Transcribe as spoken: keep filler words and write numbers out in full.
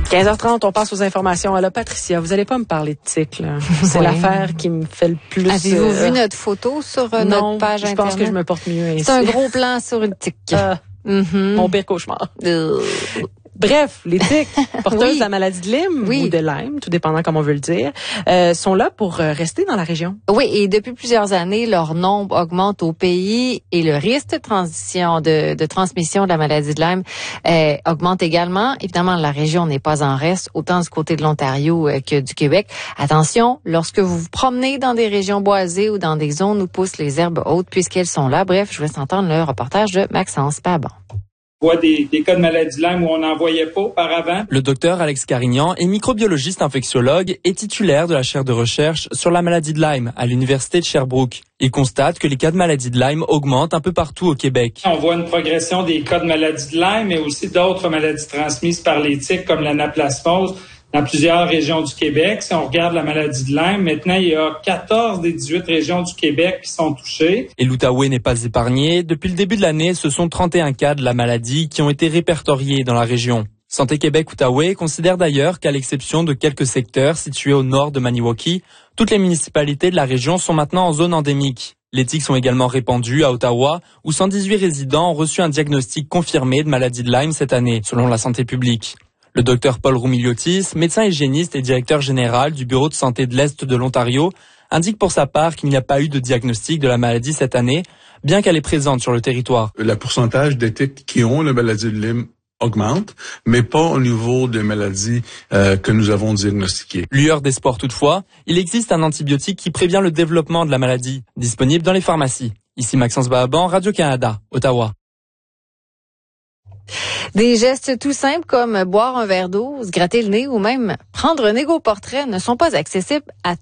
quinze heures trente, on passe aux informations. Alors, Patricia, vous n'allez pas me parler de tic, là. C'est oui. l'affaire qui me fait le plus... Avez-vous euh, vu notre photo sur euh, non, notre page je Internet? pense que je me porte mieux ainsi. C'est un gros plan sur une tic. Euh, Mm-hmm. Mon pire cauchemar. Euh. Bref, les tiques porteuses Oui. de la maladie de Lyme Oui. ou de Lyme, tout dépendant comment on veut le dire, euh, sont là pour euh, rester dans la région. Oui, et depuis plusieurs années, leur nombre augmente au pays et le risque de transition, de, de transmission de la maladie de Lyme euh, augmente également. Évidemment, la région n'est pas en reste, autant du côté de l'Ontario euh, que du Québec. Attention, lorsque vous vous promenez dans des régions boisées ou dans des zones où poussent les herbes hautes, puisqu'elles sont là. Bref, je vous laisse entendre le reportage de Maxence Pabon. On voit des, des cas de maladie de Lyme où on n'en voyait pas auparavant. Le docteur Alex Carignan est microbiologiste infectiologue et titulaire de la chaire de recherche sur la maladie de Lyme à l'université de Sherbrooke. Il constate que les cas de maladie de Lyme augmentent un peu partout au Québec. On voit une progression des cas de maladie de Lyme, mais aussi d'autres maladies transmises par les tiques comme l'anaplasmose dans plusieurs régions du Québec. Si on regarde la maladie de Lyme, maintenant, il y a quatorze des dix-huit régions du Québec qui sont touchées. Et l'Outaouais n'est pas épargné. Depuis le début de l'année, ce sont trente et un cas de la maladie qui ont été répertoriés dans la région. Santé Québec Outaouais considère d'ailleurs qu'à l'exception de quelques secteurs situés au nord de Maniwaki, toutes les municipalités de la région sont maintenant en zone endémique. Les tiques sont également répandues à Ottawa, où cent dix-huit résidents ont reçu un diagnostic confirmé de maladie de Lyme cette année, selon la santé publique. Le docteur Paul Roumiliotis, médecin hygiéniste et directeur général du bureau de santé de l'Est de l'Ontario, indique pour sa part qu'il n'y a pas eu de diagnostic de la maladie cette année, bien qu'elle est présente sur le territoire. Le pourcentage des tiques qui ont la maladie de Lyme augmente, mais pas au niveau des maladies euh, que nous avons diagnostiquées. Lueur d'espoir toutefois, il existe un antibiotique qui prévient le développement de la maladie, disponible dans les pharmacies. Ici Maxence Bahaban, Radio-Canada, Ottawa. Des gestes tout simples comme boire un verre d'eau, se gratter le nez ou même prendre un égo-portrait ne sont pas accessibles à